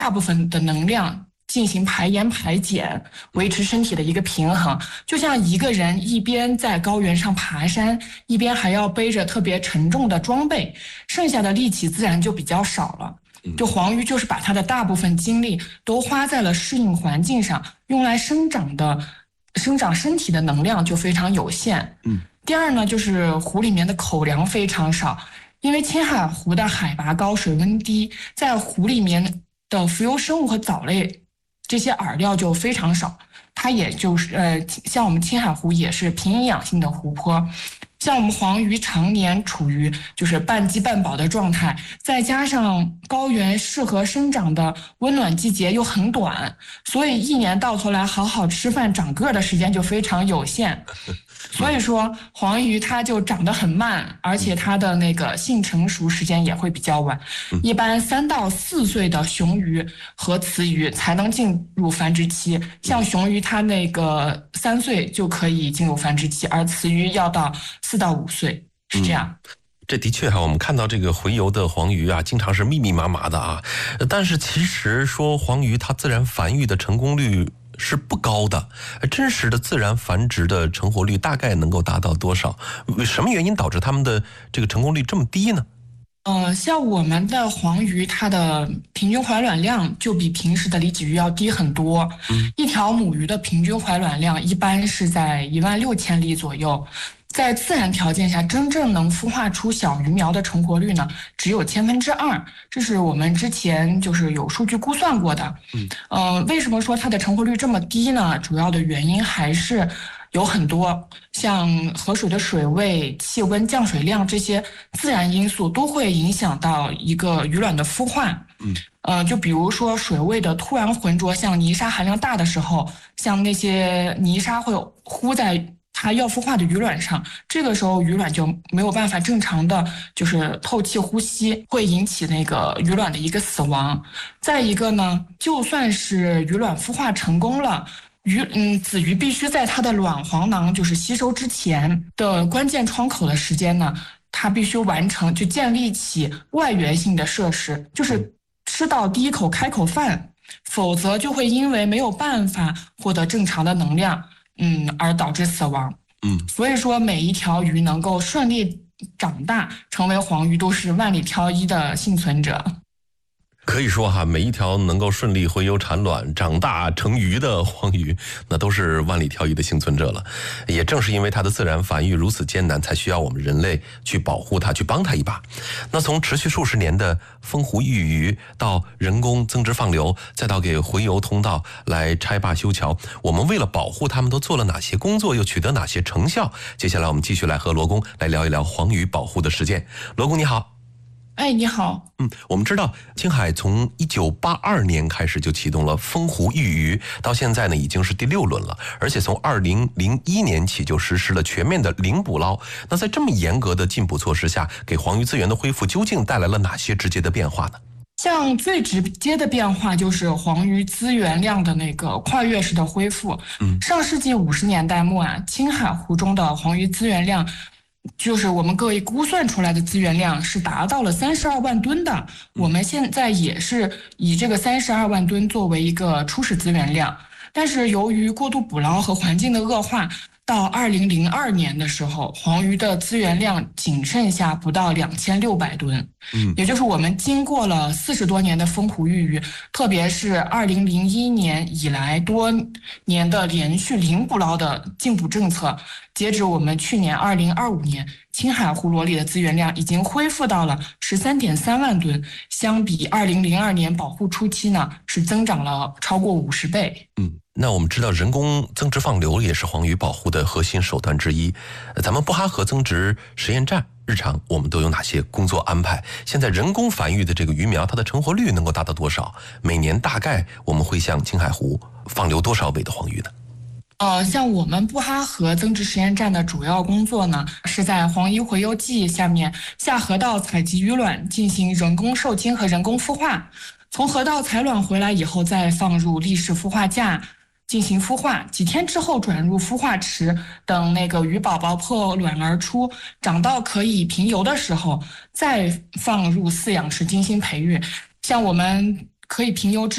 大部分的能量进行排盐排碱，维持身体的一个平衡。就像一个人一边在高原上爬山，一边还要背着特别沉重的装备，剩下的力气自然就比较少了。就黄鱼就是把它的大部分精力都花在了适应环境上，用来生长身体的能量就非常有限。第二呢，就是湖里面的口粮非常少，因为青海湖的海拔高，水温低，在湖里面的浮游生物和藻类这些饵料就非常少。它也就是像我们青海湖也是贫营养性的湖泊。像我们黄鱼常年处于就是半饥半饱的状态，再加上高原适合生长的温暖季节又很短，所以一年到头来好好吃饭长个的时间就非常有限。所以说黄鱼它就长得很慢，而且它的那个性成熟时间也会比较晚。一般3到4岁的雄鱼和雌鱼才能进入繁殖期，像雄鱼它那个3岁就可以进入繁殖期，而雌鱼要到4到5岁，是这样。 这的确我们看到这个洄游的黄鱼经常是密密麻麻的但是其实说黄鱼它自然繁育的成功率是不高的，真实的自然繁殖的成活率大概能够达到多少？什么原因导致它们的这个成功率这么低呢？ 像我们的黄鱼，它的平均怀卵量就比平时的里脊鱼要低很多。一条母鱼的平均怀卵量一般是在16000粒左右。在自然条件下，真正能孵化出小鱼苗的成活率呢，只有2%，这是我们之前就是有数据估算过的。为什么说它的成活率这么低呢？主要的原因还是有很多，像河水的水位、气温、降水量这些自然因素都会影响到一个鱼卵的孵化。就比如说水位的突然浑浊，像泥沙含量大的时候，像那些泥沙会糊在它要孵化的鱼卵上，这个时候鱼卵就没有办法正常的就是透气呼吸，会引起那个鱼卵的一个死亡。再一个呢，就算是鱼卵孵化成功了，子鱼必须在它的卵黄囊就是吸收之前的关键窗口的时间呢，它必须完成就建立起外源性的摄食，就是吃到第一口开口饭，否则就会因为没有办法获得正常的能量，而导致死亡。所以说每一条鱼能够顺利长大成为黄鱼都是万里挑一的幸存者。 可以说每一条能够顺利洄游产卵长大成鱼的黄鱼，那都是万里挑一的幸存者了。也正是因为它的自然繁育如此艰难，才需要我们人类去保护它，去帮它一把。那从持续数十年的封湖育鱼，到人工增殖放流，再到给洄游通道来拆坝修桥，我们为了保护它们都做了哪些工作，又取得哪些成效？接下来我们继续来和罗工来聊一聊黄鱼保护的实践。罗工你好。 你好。 我们知道青海从1982年开始就启动了封湖育鱼，到现在呢已经是第6轮了，而且从2001年起就实施了全面的零捕捞。那在这么严格的禁捕措施下，给黄鱼资源的恢复究竟带来了哪些直接的变化呢？ 像最直接的变化就是黄鱼资源量的那个跨越式的恢复。上世纪50年代末青海湖中的黄鱼资源量，就是我们各位估算出来的资源量是达到了32万吨的。我们现在也是以这个32万吨作为一个初始资源量，但是由于过度捕捞和环境的恶化，到2002年的时候，黄鱼的资源量仅剩下不到2600吨。也就是我们经过了40多年的封湖育鱼，特别是2001年以来多年的连续零捕捞的禁捕政策，截止我们去年2025年，青海湖螺里的资源量已经恢复到了13.3万吨，相比2002年保护初期呢，是增长了超过50倍。 那我们知道人工增殖放流也是黄鱼保护的核心手段之一。咱们布哈河增殖实验站日常我们都有哪些工作安排？现在人工繁育的这个鱼苗，它的成活率能够达到多少？每年大概我们会向青海湖放流多少尾的黄鱼呢？ 像我们布哈河增殖实验站的主要工作呢，是在黄鱼洄游季下面下河道采集鱼卵，进行人工受精和人工孵化。从河道采卵回来以后，再放入立式孵化架进行孵化，几天之后转入孵化池，等那个鱼宝宝破卵而出，长到可以平游的时候，再放入饲养池进行培育。像我们可以平游之